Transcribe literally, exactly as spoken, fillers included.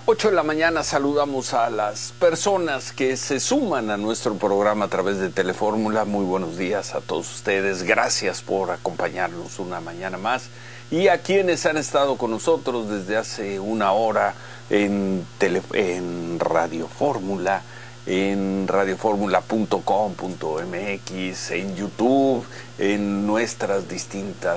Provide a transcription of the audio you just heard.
ocho de la mañana saludamos a las personas que se suman a nuestro programa a través de Telefórmula. Muy buenos días a todos ustedes. Gracias por acompañarnos una mañana más. Y a quienes han estado con nosotros desde hace una hora en, tele, en Radio Fórmula, en radio fórmula punto com punto m x, en YouTube, en nuestras distintas